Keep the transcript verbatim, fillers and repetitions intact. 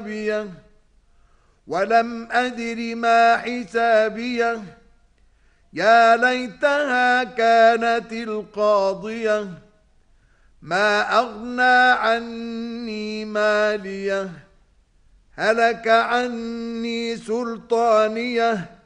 ولم أدر ما حسابيه يا ليتها كانت القاضية ما أغنى عني ماليه هلك عني سلطانيه